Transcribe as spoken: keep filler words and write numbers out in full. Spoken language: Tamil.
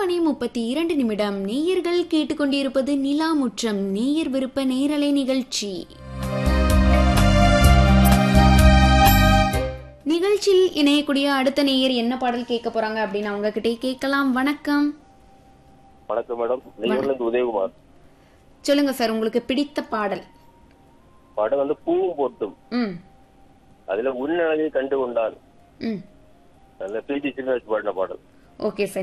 மணி முப்பத்தி இரண்டு நிமிடம். நேயர்கள் கேட்டுக்கொண்டிருப்பது நிலா முற்றம் நேயர் விருப்ப நேரலை நிகழ்ச்சி. நிகழ்ச்சியில் இணையக்கூடிய அடுத்த நேயர் என்ன பாடல் கேட்க போறாங்க அப்படின்னு அவங்க கிட்டே கேட்கலாம். வணக்கம். வணக்கம் மேடம், நெய்யூர்லேருந்து உதயகுமார். சொல்லுங்க சார், உங்களுக்கு பிடித்த பாடல்? பாடல் வந்து பூவும் போட்டும். ம் அதுல உன்னழகை கண்டு கொண்டால். ம் அந்த பிஜி சின்ன பாடின பாடல். Okay sir.